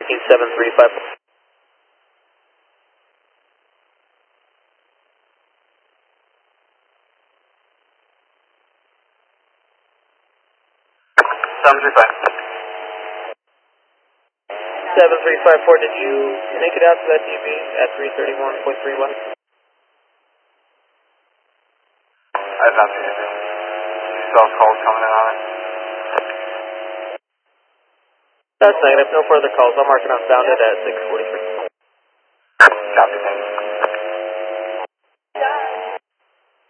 7354. 7354, did you make it out to that DB at 331.31? I have not seen anything. You saw calls coming in on it? That's negative, no further calls. I'll mark it unsounded at 6:43. Copy, thank you.